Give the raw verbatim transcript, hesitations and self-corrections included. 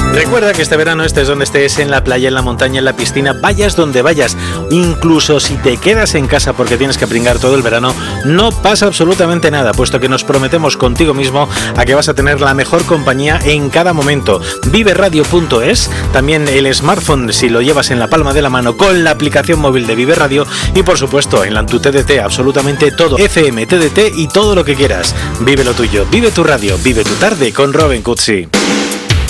Recuerda que este verano estés donde estés, en la playa, en la montaña, en la piscina, vayas donde vayas, incluso si te quedas en casa porque tienes que pringar todo el verano, no pasa absolutamente nada, puesto que nos prometemos contigo mismo a que vas a tener la mejor compañía en cada momento. vive radio punto es, también el smartphone si lo llevas en la palma de la mano con la aplicación móvil de Vive Radio y por supuesto en la tu T D T, absolutamente todo, F M, T D T y todo lo que quieras. Vive lo tuyo, vive tu radio, vive tu tarde con Robin Cutsi.